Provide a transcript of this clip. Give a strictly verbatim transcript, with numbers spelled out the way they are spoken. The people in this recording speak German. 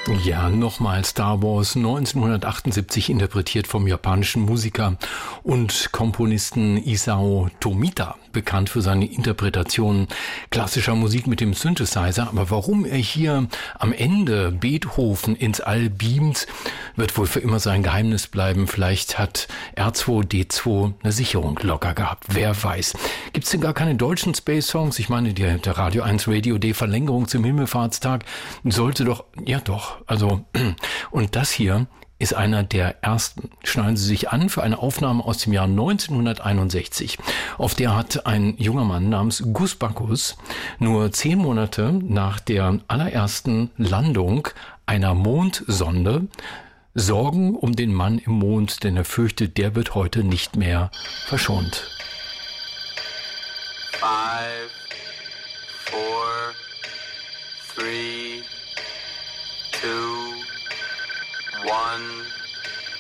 Ja, nochmal Star Wars neunzehnhundertachtundsiebzig, interpretiert vom japanischen Musiker und Komponisten Isao Tomita, bekannt für seine Interpretation klassischer Musik mit dem Synthesizer. Aber warum er hier am Ende Beethoven ins All beamt, wird wohl für immer sein Geheimnis bleiben. Vielleicht hat R zwei D zwei eine Sicherung locker gehabt, wer weiß. Gibt's denn gar keine deutschen Space-Songs? Ich meine, der, der Radio eins Radio D Verlängerung zum Himmelfahrtstag sollte doch, ja doch, also, und das hier ist einer der ersten. Schneiden Sie sich an für eine Aufnahme aus dem Jahr neunzehnhunderteinundsechzig. Auf der hat ein junger Mann namens Gus Backus nur zehn Monate nach der allerersten Landung einer Mondsonde Sorgen um den Mann im Mond, denn er fürchtet, der wird heute nicht mehr verschont. Five, four, three, two, one.